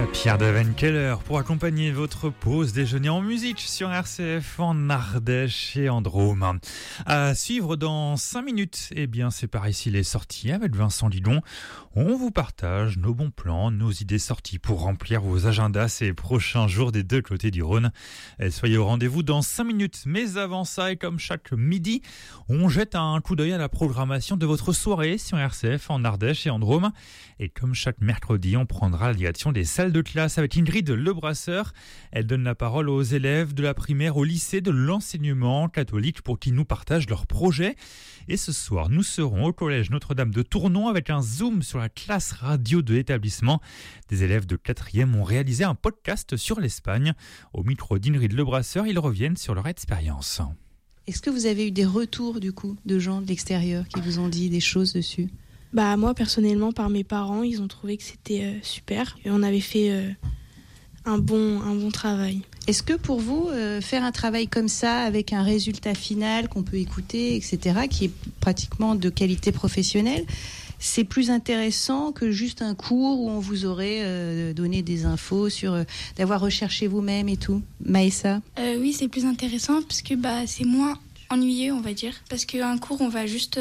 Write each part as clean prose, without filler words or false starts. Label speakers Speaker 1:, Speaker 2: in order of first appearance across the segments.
Speaker 1: Pierre Davenkeller pour accompagner votre pause déjeuner en musique sur RCF en Ardèche et en Drôme. À suivre dans 5 minutes, c'est par ici les sorties avec Vincent Lidon. On vous partage nos bons plans, nos idées sorties pour remplir vos agendas ces prochains jours des deux côtés du Rhône. Et soyez au rendez-vous dans 5 minutes. Mais avant ça, et comme chaque midi, on jette un coup d'œil à la programmation de votre soirée sur RCF en Ardèche et en Drôme. Et comme chaque mercredi, on prendra la direction des salles de classe avec Ingrid Lebrasseur. Elle donne la parole aux élèves de la primaire au lycée de l'enseignement catholique pour qu'ils nous partagent leurs projets. Et ce soir, nous serons au collège Notre-Dame de Tournon avec un zoom sur la classe radio de l'établissement. Des élèves de 4e ont réalisé un podcast sur l'Espagne. Au micro d'Ingrid Lebrasseur, ils reviennent sur leur expérience.
Speaker 2: Est-ce que vous avez eu des retours du coup de gens de l'extérieur qui vous ont dit des choses dessus ?
Speaker 3: Moi personnellement, par mes parents, ils ont trouvé que c'était super et on avait fait un bon travail.
Speaker 2: Est-ce que pour vous, faire un travail comme ça avec un résultat final qu'on peut écouter, etc., qui est pratiquement de qualité professionnelle, c'est plus intéressant que juste un cours où on vous aurait donné des infos sur d'avoir recherché vous-même et tout? Maëssa?
Speaker 4: Oui, c'est plus intéressant parce que c'est moins ennuyeux, on va dire, parce qu'un cours on va juste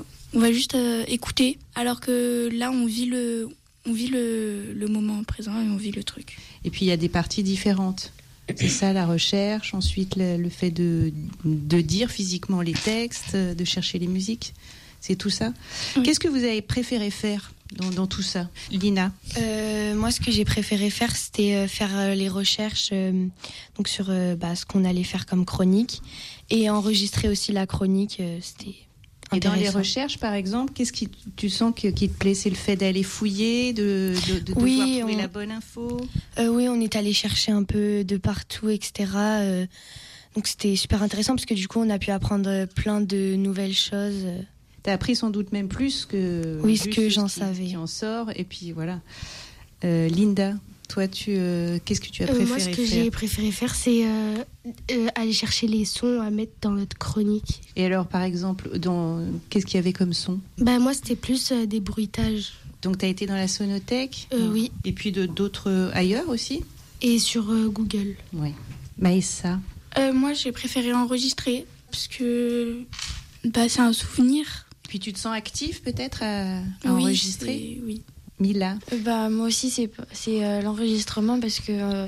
Speaker 4: écouter, alors que là on vit le moment présent et on vit le truc.
Speaker 2: Et puis il y a des parties différentes. C'est ça la recherche, ensuite le fait de dire physiquement les textes, de chercher les musiques. C'est tout ça. Oui. Qu'est-ce que vous avez préféré faire dans tout ça, Lina?
Speaker 5: Moi, ce que j'ai préféré faire, c'était faire les recherches donc sur ce qu'on allait faire comme chronique et enregistrer aussi la chronique. C'était
Speaker 2: et dans les recherches, par exemple, qu'est-ce qui tu sens qui te plaît? C'est le fait d'aller fouiller, de devoir trouver la bonne info?
Speaker 5: Oui, on est allé chercher un peu de partout, etc. Donc c'était super intéressant parce que du coup, on a pu apprendre plein de nouvelles choses.
Speaker 2: T'as appris sans doute même plus que
Speaker 5: ce que j'en savais.
Speaker 2: Qui en sort, et puis voilà. Linda, toi, qu'est-ce que tu as préféré faire?
Speaker 3: Moi, ce que j'ai préféré faire, c'est aller chercher les sons à mettre dans notre chronique.
Speaker 2: Et alors, par exemple, qu'est-ce qu'il y avait comme son?
Speaker 3: Moi, c'était plus des bruitages.
Speaker 2: Donc, t'as été dans la sonothèque?
Speaker 3: Oui.
Speaker 2: Et puis d'autres ailleurs aussi?
Speaker 3: Et sur Google.
Speaker 2: Oui. Maëssa?
Speaker 4: Moi, j'ai préféré enregistrer, parce que c'est un souvenir.
Speaker 2: Puis tu te sens active peut-être à enregistrer?
Speaker 4: Oui.
Speaker 2: Mila?
Speaker 5: Moi aussi, c'est l'enregistrement parce que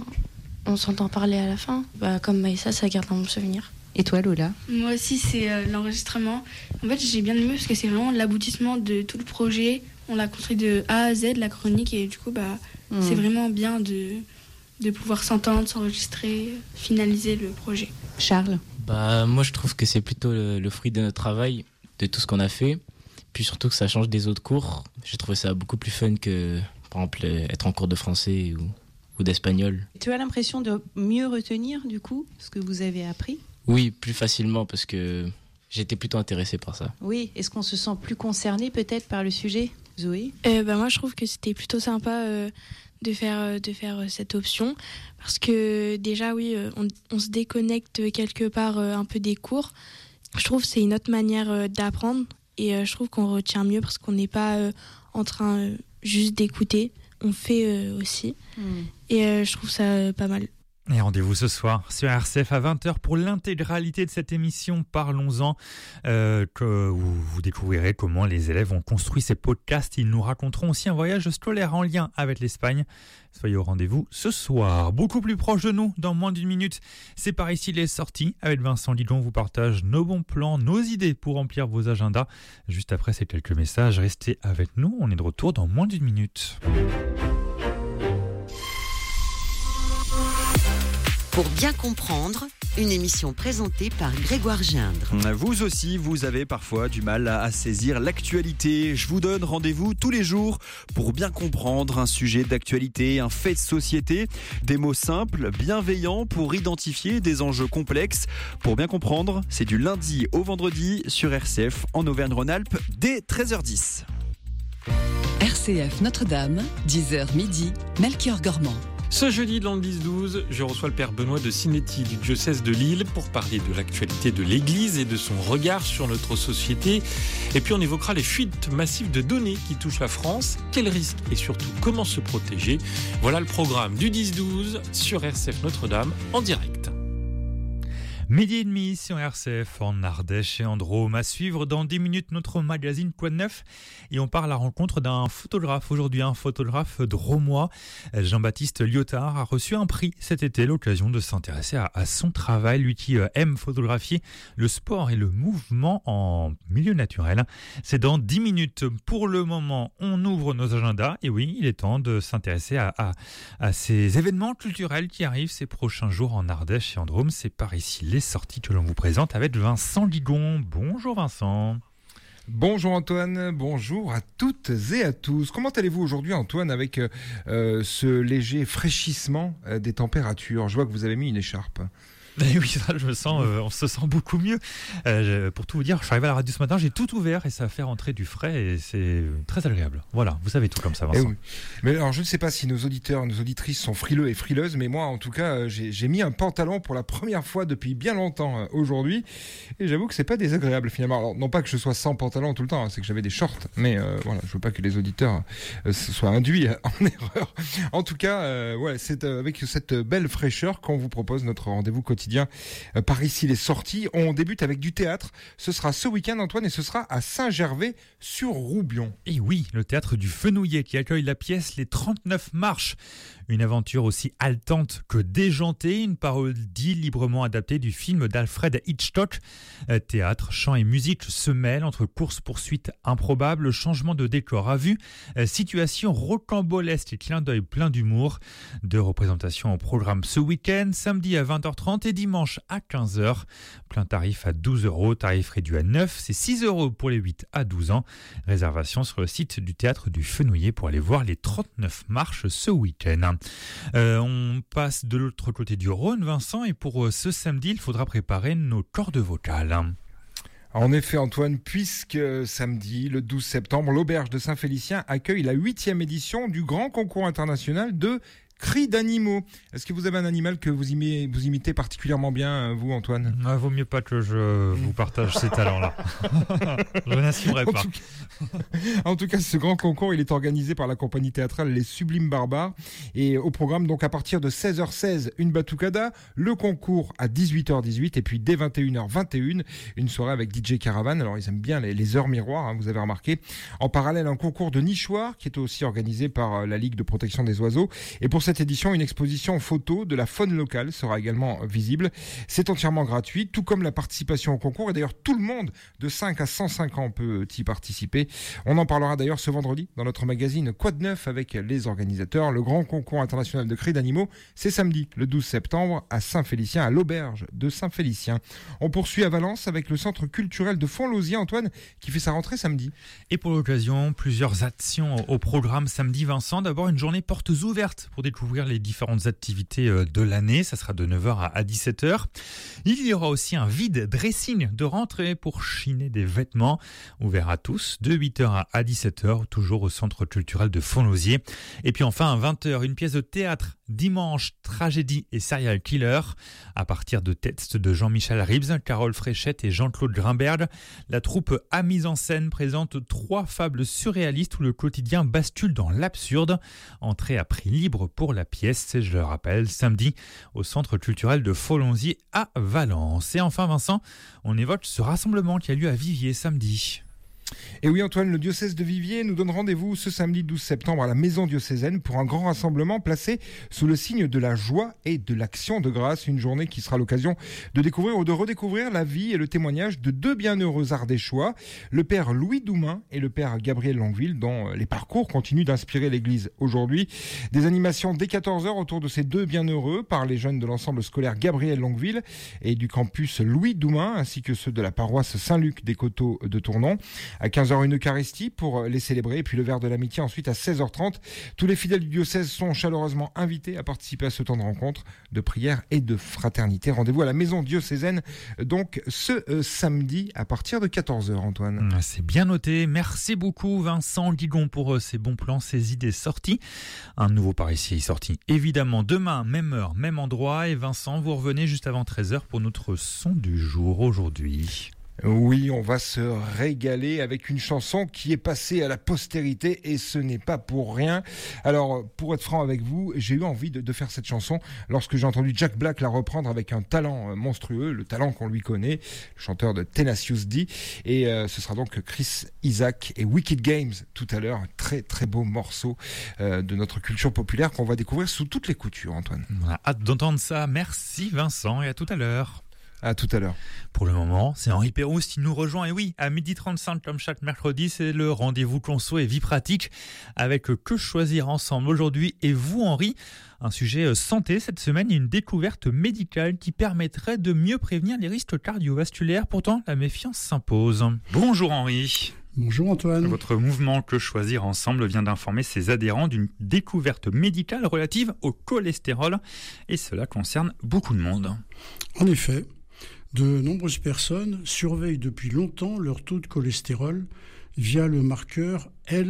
Speaker 5: on s'entend parler à la fin. Comme Maïssa, ça garde dans mon souvenir.
Speaker 2: Et toi, Lola?
Speaker 4: Moi aussi, c'est l'enregistrement. En fait, j'ai bien aimé parce que c'est vraiment l'aboutissement de tout le projet. On l'a construit de A à Z, la chronique, et du coup, c'est vraiment bien de pouvoir s'entendre, s'enregistrer, finaliser le projet.
Speaker 2: Charles?
Speaker 6: Moi, je trouve que c'est plutôt le fruit de notre travail, de tout ce qu'on a fait. Puis surtout que ça change des autres cours. J'ai trouvé ça beaucoup plus fun que, par exemple, être en cours de français ou d'espagnol.
Speaker 2: Tu as l'impression de mieux retenir, du coup, ce que vous avez appris?
Speaker 6: Oui, plus facilement, parce que j'étais plutôt intéressé par ça.
Speaker 2: Oui, est-ce qu'on se sent plus concerné peut-être par le sujet, Zoé?
Speaker 3: Moi, je trouve que c'était plutôt sympa de faire cette option, parce que déjà, oui, on se déconnecte quelque part un peu des cours. Je trouve que c'est une autre manière d'apprendre. Et je trouve qu'on retient mieux parce qu'on n'est pas en train juste d'écouter. On fait aussi. Et je trouve ça pas mal.
Speaker 1: Et rendez-vous ce soir sur RCF à 20h pour l'intégralité de cette émission Parlons-en, que vous découvrirez comment les élèves ont construit ces podcasts. Ils nous raconteront aussi un voyage scolaire en lien avec l'Espagne. Soyez au rendez-vous ce soir. Beaucoup plus proche de nous, dans moins d'une minute. C'est par ici les sorties. Avec Vincent Lidon, vous partage nos bons plans, nos idées pour remplir vos agendas. Juste après ces quelques messages, restez avec nous. On est de retour dans moins d'une minute.
Speaker 7: Pour bien comprendre, une émission présentée par Grégoire Gindre.
Speaker 8: Vous aussi, vous avez parfois du mal à saisir l'actualité. Je vous donne rendez-vous tous les jours pour bien comprendre un sujet d'actualité, un fait de société. Des mots simples, bienveillants pour identifier des enjeux complexes. Pour bien comprendre, c'est du lundi au vendredi sur RCF en Auvergne-Rhône-Alpes dès 13h10.
Speaker 9: RCF Notre-Dame, 10h midi, Melchior Gormand. Ce jeudi dans le 10-12, je reçois le père Benoît de Sinetti du diocèse de Lille pour parler de l'actualité de l'Église et de son regard sur notre société. Et puis on évoquera les fuites massives de données qui touchent la France, quels risques et surtout comment se protéger. Voilà le programme du 10-12 sur RCF Notre-Dame en direct.
Speaker 1: Midi et demi sur RCF en Ardèche et en Drôme. À suivre dans 10 minutes notre magazine Quoi de neuf. Et on part à la rencontre d'un photographe. Aujourd'hui, un photographe drômois. Jean-Baptiste Lyotard a reçu un prix cet été, l'occasion de s'intéresser à son travail. Lui qui aime photographier le sport et le mouvement en milieu naturel. C'est dans 10 minutes. Pour le moment, on ouvre nos agendas. Et oui, il est temps de s'intéresser à ces événements culturels qui arrivent ces prochains jours en Ardèche et en Drôme. C'est par ici les sorties que l'on vous présente avec Vincent Ligon. Bonjour Vincent.
Speaker 10: Bonjour Antoine, bonjour à toutes et à tous. Comment allez-vous aujourd'hui Antoine avec ce léger fraîchissement des températures? Je vois que vous avez mis une écharpe.
Speaker 1: Oui, ça, on se sent beaucoup mieux. Pour tout vous dire, je suis arrivé à la radio ce matin, j'ai tout ouvert et ça fait rentrer du frais et c'est très agréable. Voilà, vous savez tout comme ça, Vincent.
Speaker 10: Oui. Mais alors, je ne sais pas si nos auditeurs, nos auditrices sont frileux et frileuses, mais moi, en tout cas, j'ai mis un pantalon pour la première fois depuis bien longtemps aujourd'hui et j'avoue que c'est pas désagréable finalement. Alors, non pas que je sois sans pantalon tout le temps, c'est que j'avais des shorts, mais voilà, je veux pas que les auditeurs soient induits en erreur. En tout cas, voilà, c'est avec cette belle fraîcheur qu'on vous propose notre rendez-vous quotidien. Par ici les sorties, on débute avec du théâtre, ce sera ce week-end Antoine et ce sera à Saint-Gervais-sur-Roubion.
Speaker 1: Et oui, le théâtre du Fenouillet qui accueille la pièce Les 39 marches, une aventure aussi haletante que déjantée, une parodie librement adaptée du film d'Alfred Hitchcock. Théâtre, chant et musique se mêlent entre courses-poursuites improbables, changement de décor à vue, situation rocambolesque et clin d'œil plein d'humour. 2 représentations au programme ce week-end, samedi à 20h30 et dimanche à 15h. Plein tarif à 12 €, tarif réduit à 9, c'est 6 € pour les 8 à 12 ans. Réservation sur le site du théâtre du Fenouillet pour aller voir les 39 marches ce week-end. On passe de l'autre côté du Rhône, Vincent, et pour ce samedi, il faudra préparer nos cordes vocales.
Speaker 10: En effet, Antoine, puisque samedi, le 12 septembre, l'Auberge de Saint-Félicien accueille la 8e édition du grand concours international de cris d'animaux. Est-ce que vous avez un animal que vous imitez particulièrement bien, vous, Antoine ?
Speaker 1: Vaut mieux pas que je vous partage ces talents-là. Je n'assumerai pas.
Speaker 10: En tout cas, ce grand concours, il est organisé par la compagnie théâtrale Les Sublimes Barbares. Et au programme, donc à partir de 16h16, une batucada, le concours à 18h18 et puis dès 21h21, une soirée avec DJ Caravan. Alors, ils aiment bien les heures miroirs, vous avez remarqué. En parallèle, un concours de nichoirs qui est aussi organisé par la Ligue de protection des oiseaux. Et pour cette édition, une exposition photo de la faune locale sera également visible. C'est entièrement gratuit, tout comme la participation au concours. Et d'ailleurs, tout le monde de 5 à 105 ans peut y participer. On en parlera d'ailleurs ce vendredi dans notre magazine Quoi de neuf avec les organisateurs. Le grand concours international de cris d'animaux, c'est samedi, le 12 septembre, à Saint-Félicien, à l'Auberge de Saint-Félicien. On poursuit à Valence avec le centre culturel de Fontlosier, Antoine, qui fait sa rentrée samedi.
Speaker 1: Et pour l'occasion, plusieurs actions au programme samedi, Vincent. D'abord, une journée portes ouvertes pour découvrir les différentes activités de l'année. Ça sera de 9h à 17h. Il y aura aussi un vide dressing de rentrée pour chiner des vêtements. Ouvert à tous, de 8h à 17h, toujours au centre culturel de Fontlosier. Et puis enfin, à 20h, une pièce de théâtre, Dimanche, tragédie et serial killer. À partir de textes de Jean-Michel Ribes, Carole Fréchette et Jean-Claude Grimberg, la troupe A Mise en Scène présente 3 fables surréalistes où le quotidien bascule dans l'absurde. Entrée à prix libre pour la pièce, je le rappelle, samedi au centre culturel de Fontlosier à Valence. Et enfin Vincent, on évoque ce rassemblement qui a lieu à Viviers samedi.
Speaker 10: Et oui Antoine, le diocèse de Viviers nous donne rendez-vous ce samedi 12 septembre à la maison diocésaine pour un grand rassemblement placé sous le signe de la joie et de l'action de grâce. Une journée qui sera l'occasion de découvrir ou de redécouvrir la vie et le témoignage de 2 bienheureux ardéchois, le père Louis Doumain et le père Gabriel Longueville, dont les parcours continuent d'inspirer l'église aujourd'hui. Des animations dès 14h autour de ces 2 bienheureux par les jeunes de l'ensemble scolaire Gabriel Longueville et du campus Louis Doumain ainsi que ceux de la paroisse Saint-Luc des Coteaux de Tournon. À 15h, une Eucharistie pour les célébrer, et puis le verre de l'amitié ensuite à 16h30. Tous les fidèles du diocèse sont chaleureusement invités à participer à ce temps de rencontre, de prière et de fraternité. Rendez-vous à la maison diocésaine, donc ce samedi à partir de 14h, Antoine.
Speaker 1: C'est bien noté. Merci beaucoup Vincent Guigon pour ces bons plans, ces idées sorties. Un nouveau par ici est sorti évidemment demain, même heure, même endroit. Et Vincent, vous revenez juste avant 13h pour notre son du jour aujourd'hui.
Speaker 10: Oui, on va se régaler avec une chanson qui est passée à la postérité et ce n'est pas pour rien. Alors, pour être franc avec vous, j'ai eu envie de faire cette chanson lorsque j'ai entendu Jack Black la reprendre avec un talent monstrueux, le talent qu'on lui connaît, le chanteur de Tenacious D. Et ce sera donc Chris Isaak et Wicked Games tout à l'heure. Un très très beau morceau de notre culture populaire qu'on va découvrir sous toutes les coutures, Antoine.
Speaker 1: On a hâte d'entendre ça. Merci Vincent et à tout à l'heure.
Speaker 10: À tout à l'heure.
Speaker 1: Pour le moment, c'est Henri Pérouse qui nous rejoint. Et oui, à 12h35, comme chaque mercredi, c'est le rendez-vous conso et vie pratique avec Que choisir ensemble aujourd'hui. Et vous, Henri, un sujet santé cette semaine et une découverte médicale qui permettrait de mieux prévenir les risques cardiovasculaires. Pourtant, la méfiance s'impose. Bonjour Henri.
Speaker 11: Bonjour Antoine.
Speaker 1: Votre mouvement Que choisir ensemble vient d'informer ses adhérents d'une découverte médicale relative au cholestérol. Et cela concerne beaucoup de monde.
Speaker 11: En effet, de nombreuses personnes surveillent depuis longtemps leur taux de cholestérol via le marqueur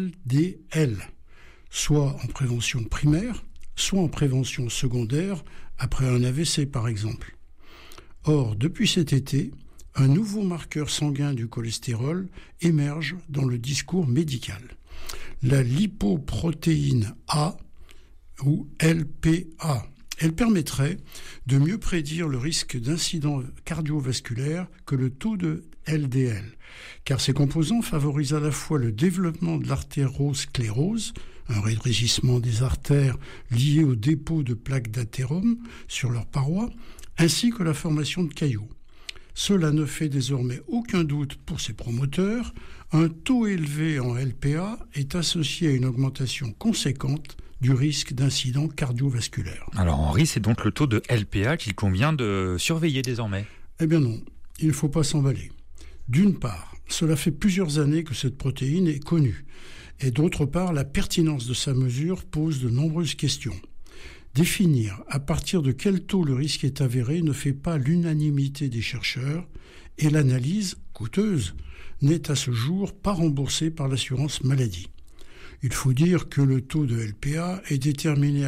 Speaker 11: LDL, soit en prévention primaire, soit en prévention secondaire, après un AVC par exemple. Or, depuis cet été, un nouveau marqueur sanguin du cholestérol émerge dans le discours médical. La lipoprotéine A, ou LPA. Elle permettrait de mieux prédire le risque d'incident cardiovasculaire que le taux de LDL, car ces composants favorisent à la fois le développement de l'artérosclérose, un rétrécissement des artères lié au dépôt de plaques d'athérome sur leurs parois, ainsi que la formation de caillots. Cela ne fait désormais aucun doute pour ses promoteurs, un taux élevé en LPA est associé à une augmentation conséquente du risque d'incident cardiovasculaire.
Speaker 1: Alors Henri, c'est donc le taux de LPA qu'il convient de surveiller désormais?
Speaker 11: Eh bien non, il ne faut pas s'emballer. D'une part, cela fait plusieurs années que cette protéine est connue. Et d'autre part, la pertinence de sa mesure pose de nombreuses questions. Définir à partir de quel taux le risque est avéré ne fait pas l'unanimité des chercheurs et l'analyse, coûteuse, n'est à ce jour pas remboursée par l'assurance maladie. Il faut dire que le taux de LPA est déterminé à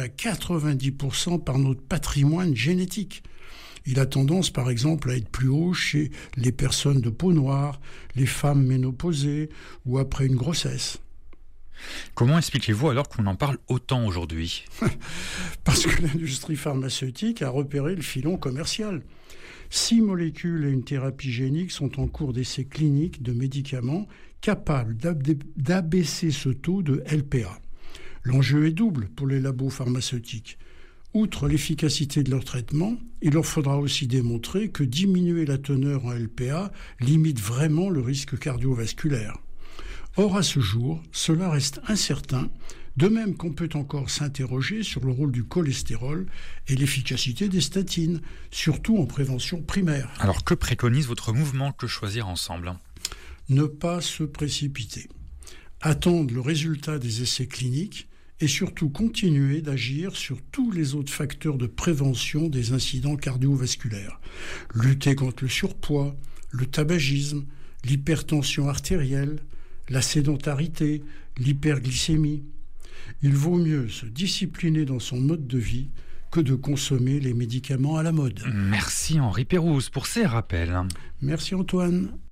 Speaker 11: 90% par notre patrimoine génétique. Il a tendance, par exemple, à être plus haut chez les personnes de peau noire, les femmes ménopausées ou après une grossesse.
Speaker 1: Comment expliquez-vous alors qu'on en parle autant aujourd'hui?
Speaker 11: Parce que l'industrie pharmaceutique a repéré le filon commercial. 6 molécules et une thérapie génique sont en cours d'essai clinique de médicaments capables d'abaisser ce taux de LPA. L'enjeu est double pour les labos pharmaceutiques. Outre l'efficacité de leur traitement, il leur faudra aussi démontrer que diminuer la teneur en LPA limite vraiment le risque cardiovasculaire. Or, à ce jour, cela reste incertain, de même qu'on peut encore s'interroger sur le rôle du cholestérol et l'efficacité des statines, surtout en prévention primaire.
Speaker 1: Alors, que préconise votre mouvement Que choisir ensemble?
Speaker 11: Ne pas se précipiter, attendre le résultat des essais cliniques et surtout continuer d'agir sur tous les autres facteurs de prévention des incidents cardiovasculaires. Lutter contre le surpoids, le tabagisme, l'hypertension artérielle, la sédentarité, l'hyperglycémie. Il vaut mieux se discipliner dans son mode de vie que de consommer les médicaments à la mode.
Speaker 1: Merci Henri Pérouse pour ces rappels.
Speaker 11: Merci Antoine.